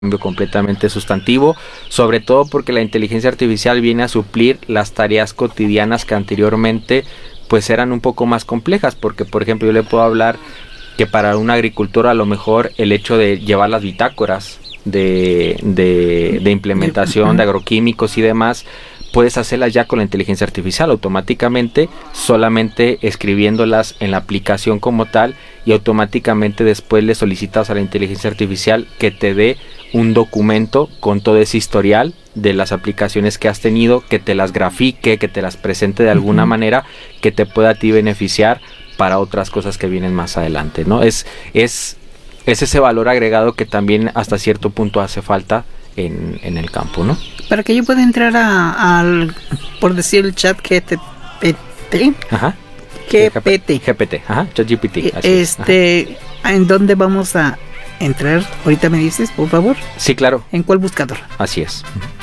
cambio completamente sustantivo, sobre todo porque la inteligencia artificial viene a suplir las tareas cotidianas que anteriormente pues eran un poco más complejas, porque por ejemplo yo le puedo hablar que para un agricultor a lo mejor el hecho de llevar las bitácoras de implementación de agroquímicos y demás, puedes hacerlas ya con la inteligencia artificial automáticamente, solamente escribiéndolas en la aplicación como tal, y automáticamente después le solicitas a la inteligencia artificial que te dé un documento con todo ese historial de las aplicaciones que has tenido, que te las grafique, que te las presente de alguna manera que te pueda a ti beneficiar para otras cosas que vienen más adelante, ¿no? Es ese valor agregado que también hasta cierto punto hace falta en el campo, ¿no? Para que yo pueda entrar al, por decir, el chat GPT. Ajá. GPT. Ajá, ChatGPT. ¿En dónde vamos a entrar? Ahorita me dices, por favor. Sí, claro. ¿En cuál buscador? Así es.